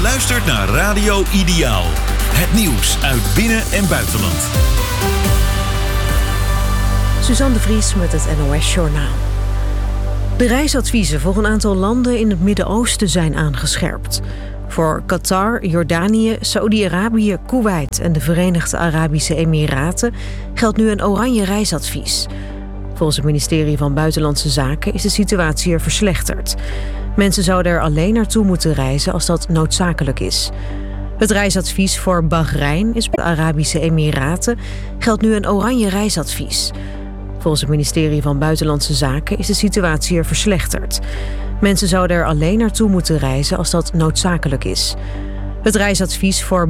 luistert naar Radio Ideaal. Het nieuws uit binnen- en buitenland. Suzanne de Vries met het NOS Journaal. De reisadviezen voor een aantal landen in het Midden-Oosten zijn aangescherpt. Voor Qatar, Jordanië, Saoedi-Arabië, Koeweit en de Verenigde Arabische Emiraten geldt nu een oranje reisadvies. Volgens het ministerie van Buitenlandse Zaken is de situatie er verslechterd. Mensen zouden er alleen naartoe moeten reizen als dat noodzakelijk is. Het reisadvies voor Bahrein, de Arabische Emiraten, geldt nu een oranje reisadvies. Volgens het ministerie van Buitenlandse Zaken is de situatie er verslechterd. Mensen zouden er alleen naartoe moeten reizen als dat noodzakelijk is. Het reisadvies voor